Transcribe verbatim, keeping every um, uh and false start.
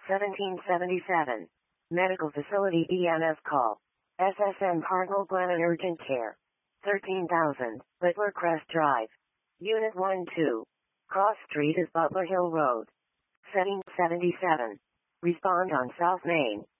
seventeen seventy-seven. Medical Facility E M S call. S S M Cardinal Glennon Urgent Care. thirteen thousand, Butler Crest Drive. Unit one two. Cross Street is Butler Hill Road. Setting seventy-seven. Respond on South Main.